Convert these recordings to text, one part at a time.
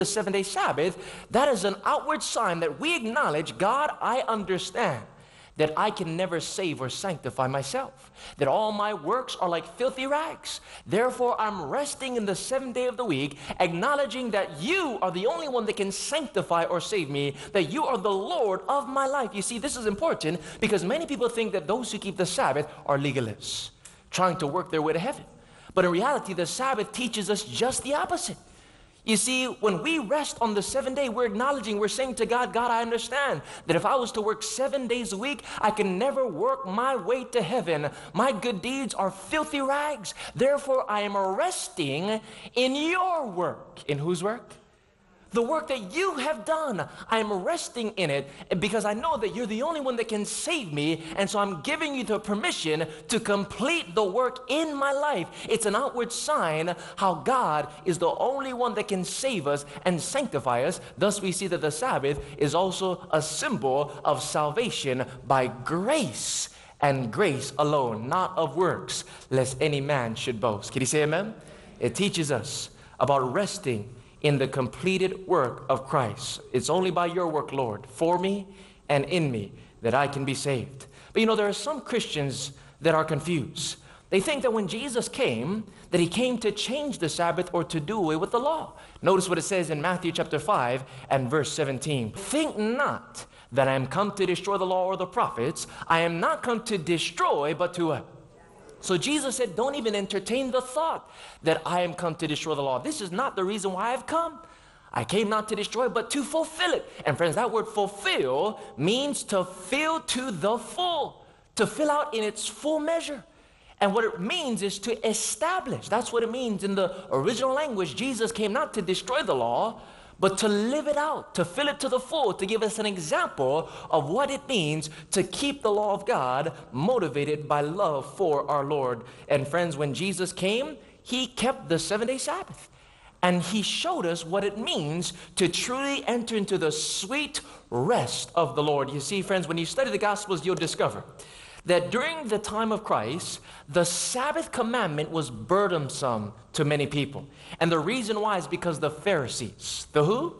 the 7-day Sabbath, that is an outward sign that we acknowledge, God, I understand that I can never save or sanctify myself, that all my works are like filthy rags. Therefore, I'm resting in the 7th day of the week, acknowledging that you are the only one that can sanctify or save me, that you are the Lord of my life. You see, this is important because many people think that those who keep the Sabbath are legalists, trying to work their way to heaven. But in reality, the Sabbath teaches us just the opposite. You see, when we rest on the 7th day, we're acknowledging, we're saying to God, God, I understand that if I was to work 7 days a week, I can never work my way to heaven. My good deeds are filthy rags. Therefore, I am resting in your work. In whose work? The work that you have done. I am resting in it because I know that you're the only one that can save me, and so I'm giving you the permission to complete the work in my life. It's an outward sign how God is the only one that can save us and sanctify us. Thus we see that the Sabbath is also a symbol of salvation by grace, and grace alone, not of works, lest any man should boast. Can you say amen? It teaches us about resting in the completed work of Christ. It's only by your work, Lord, for me and in me, that I can be saved. But you know, there are some Christians that are confused. They think that when Jesus came, that he came to change the Sabbath or to do away with the law. Notice what it says in Matthew chapter 5 and verse 17. Think not that I am come to destroy the law or the prophets. I am not come to destroy, but to So Jesus said, don't even entertain the thought that I am come to destroy the law. This is not the reason why I've come. I came not to destroy, but to fulfill it. And friends, that word fulfill means to fill to the full, to fill out in its full measure. And what it means is to establish. That's what it means in the original language. Jesus came not to destroy the law, but to live it out, to fill it to the full, to give us an example of what it means to keep the law of God, motivated by love for our Lord. And friends, when Jesus came, he kept the 7-day Sabbath. And he showed us what it means to truly enter into the sweet rest of the Lord. You see, friends, when you study the Gospels, you'll discover that during the time of Christ, the Sabbath commandment was burdensome to many people. And the reason why is because the Pharisees, the who?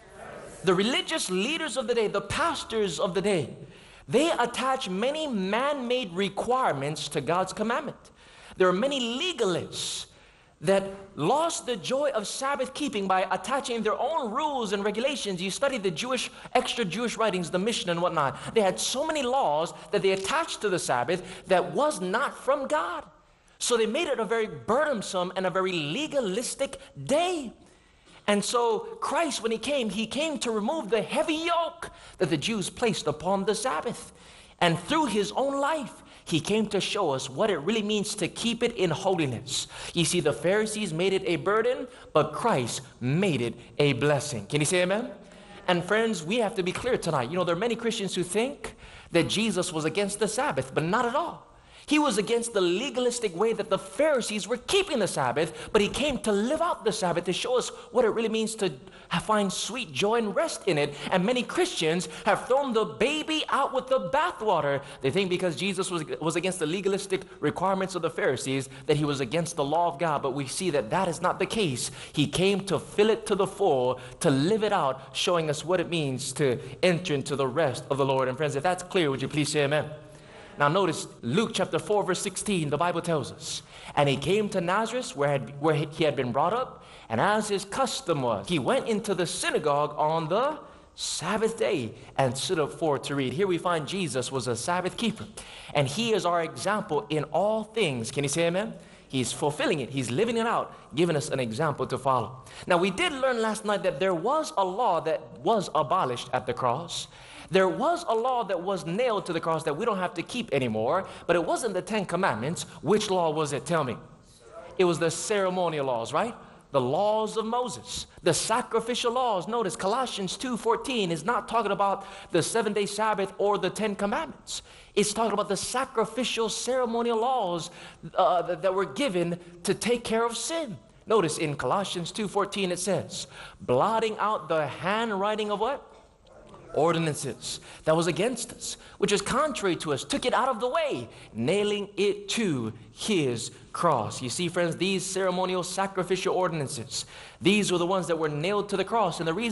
The religious leaders of the day, the pastors of the day, they attach many man-made requirements to God's commandment. There are many legalists that lost the joy of Sabbath keeping by attaching their own rules and regulations. You study the Jewish, extra Jewish writings, the Mishnah and whatnot. They had so many laws that they attached to the Sabbath that was not from God. So they made it a very burdensome and a very legalistic day. And so Christ, when he came to remove the heavy yoke that the Jews placed upon the Sabbath. And through his own life, he came to show us what it really means to keep it in holiness. You see, the Pharisees made it a burden, but Christ made it a blessing. Can you say amen? And friends, we have to be clear tonight. You know, there are many Christians who think that Jesus was against the Sabbath, but not at all. He was against the legalistic way that the Pharisees were keeping the Sabbath, but he came to live out the Sabbath to show us what it really means to find sweet joy and rest in it. And many Christians have thrown the baby out with the bathwater. They think because Jesus was against the legalistic requirements of the Pharisees that he was against the law of God, but we see that that is not the case. He came to fill it to the full, to live it out, showing us what it means to enter into the rest of the Lord. And friends, if that's clear, would you please say amen? Now notice Luke chapter 4 verse 16, the Bible tells us, and he came to Nazareth where he had been brought up, and as his custom was, he went into the synagogue on the Sabbath day and stood up for to read. Here we find Jesus was a Sabbath keeper, and he is our example in all things. Can you say amen? He's fulfilling it. He's living it out, giving us an example to follow. Now we did learn last night that there was a law that was abolished at the cross. There was a law that was nailed to the cross that we don't have to keep anymore, but it wasn't the 10 Commandments. Which law was it? Tell me. It was the ceremonial laws, right? The laws of Moses, the sacrificial laws. Notice Colossians 2:14 is not talking about the 7-day Sabbath or the 10 Commandments. It's talking about the sacrificial ceremonial laws that were given to take care of sin. Notice in Colossians 2:14 it says, blotting out the handwriting of what? ordinances that was against us, which is contrary to us, took it out of the way, nailing it to his cross. You see, friends, these ceremonial sacrificial ordinances, these were the ones that were nailed to the cross. And the reason